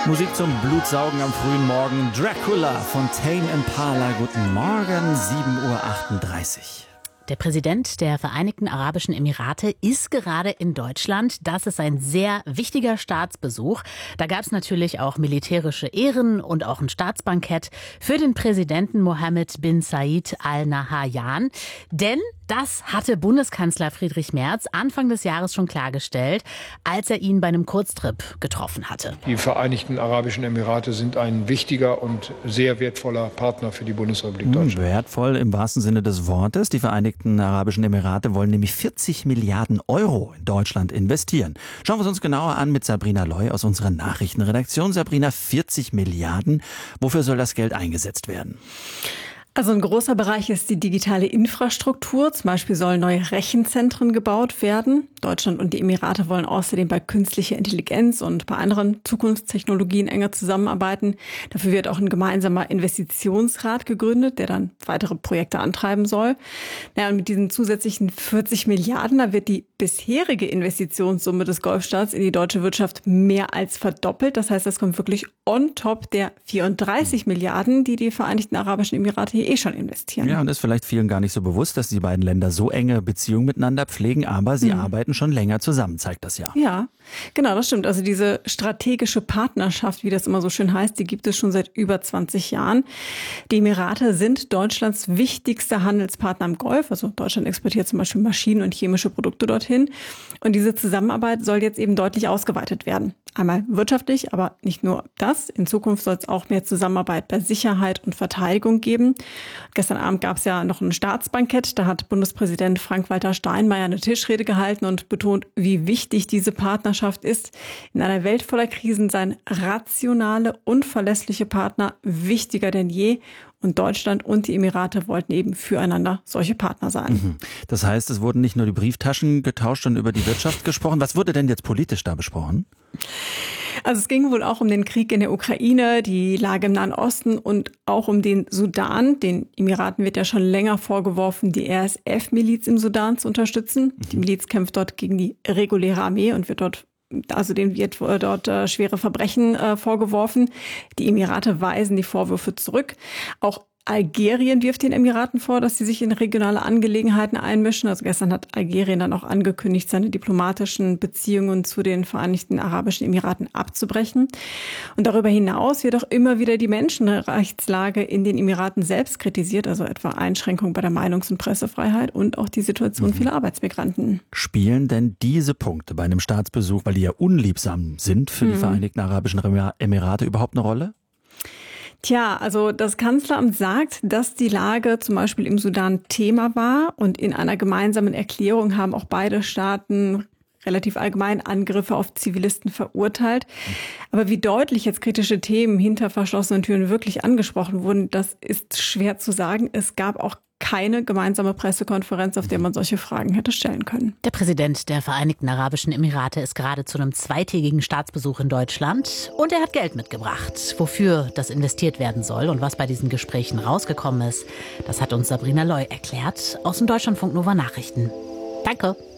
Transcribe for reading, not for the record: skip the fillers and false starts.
Musik zum Blutsaugen am frühen Morgen. Dracula von Tame Impala. Guten Morgen, 7:38 Uhr. Der Präsident der Vereinigten Arabischen Emirate ist gerade in Deutschland. Das ist ein sehr wichtiger Staatsbesuch. Da gab es natürlich auch militärische Ehren und auch ein Staatsbankett für den Präsidenten Mohammed bin Zayed Al Nahyan. Denn das hatte Bundeskanzler Friedrich Merz Anfang des Jahres schon klargestellt, als er ihn bei einem Kurztrip getroffen hatte. Die Vereinigten Arabischen Emirate sind ein wichtiger und sehr wertvoller Partner für die Bundesrepublik Deutschland. Wertvoll im wahrsten Sinne des Wortes. Die Vereinigten Arabischen Emirate wollen nämlich 40 Milliarden Euro in Deutschland investieren. Schauen wir es uns genauer an mit Sabrina Loy aus unserer Nachrichtenredaktion. Sabrina, 40 Milliarden. Wofür soll das Geld eingesetzt werden? Also ein großer Bereich ist die digitale Infrastruktur. Zum Beispiel sollen neue Rechenzentren gebaut werden. Deutschland und die Emirate wollen außerdem bei künstlicher Intelligenz und bei anderen Zukunftstechnologien enger zusammenarbeiten. Dafür wird auch ein gemeinsamer Investitionsrat gegründet, der dann weitere Projekte antreiben soll. Und mit diesen zusätzlichen 40 Milliarden, da wird die bisherige Investitionssumme des Golfstaats in die deutsche Wirtschaft mehr als verdoppelt. Das heißt, das kommt wirklich on top der 34 Milliarden, die die Vereinigten Arabischen Emirate schon investieren. Ja, und ist vielleicht vielen gar nicht so bewusst, dass die beiden Länder so enge Beziehungen miteinander pflegen, aber sie arbeiten schon länger zusammen, zeigt das ja. Ja, genau, das stimmt. Also diese strategische Partnerschaft, wie das immer so schön heißt, die gibt es schon seit über 20 Jahren. Die Emirate sind Deutschlands wichtigster Handelspartner im Golf. Also Deutschland exportiert zum Beispiel Maschinen und chemische Produkte dorthin. Und diese Zusammenarbeit soll jetzt eben deutlich ausgeweitet werden. Einmal wirtschaftlich, aber nicht nur das. In Zukunft soll es auch mehr Zusammenarbeit bei Sicherheit und Verteidigung geben. Gestern Abend gab es ja noch ein Staatsbankett. Da hat Bundespräsident Frank-Walter Steinmeier eine Tischrede gehalten und betont, wie wichtig diese Partnerschaft ist. In einer Welt voller Krisen seien rationale und verlässliche Partner wichtiger denn je. Und Deutschland und die Emirate wollten eben füreinander solche Partner sein. Das heißt, es wurden nicht nur die Brieftaschen getauscht und über die Wirtschaft gesprochen. Was wurde denn jetzt politisch da besprochen? Also es ging wohl auch um den Krieg in der Ukraine, die Lage im Nahen Osten und auch um den Sudan. Den Emiraten wird ja schon länger vorgeworfen, die RSF-Miliz im Sudan zu unterstützen. Die Miliz kämpft dort gegen die reguläre Armee und denen wird dort schwere Verbrechen vorgeworfen. Die Emirate weisen die Vorwürfe zurück. Auch Algerien wirft den Emiraten vor, dass sie sich in regionale Angelegenheiten einmischen. Also gestern hat Algerien dann auch angekündigt, seine diplomatischen Beziehungen zu den Vereinigten Arabischen Emiraten abzubrechen. Und darüber hinaus wird auch immer wieder die Menschenrechtslage in den Emiraten selbst kritisiert, also etwa Einschränkungen bei der Meinungs- und Pressefreiheit und auch die Situation vieler Arbeitsmigranten. Spielen denn diese Punkte bei einem Staatsbesuch, weil die ja unliebsam sind für die Vereinigten Arabischen Emirate, überhaupt eine Rolle? Tja, also das Kanzleramt sagt, dass die Lage zum Beispiel im Sudan Thema war und in einer gemeinsamen Erklärung haben auch beide Staaten relativ allgemein Angriffe auf Zivilisten verurteilt. Aber wie deutlich jetzt kritische Themen hinter verschlossenen Türen wirklich angesprochen wurden, das ist schwer zu sagen. Es gab auch keine gemeinsame Pressekonferenz, auf der man solche Fragen hätte stellen können. Der Präsident der Vereinigten Arabischen Emirate ist gerade zu einem zweitägigen Staatsbesuch in Deutschland und er hat Geld mitgebracht. Wofür das investiert werden soll und was bei diesen Gesprächen rausgekommen ist, das hat uns Sabrina Loy erklärt aus dem Deutschlandfunk Nova Nachrichten. Danke.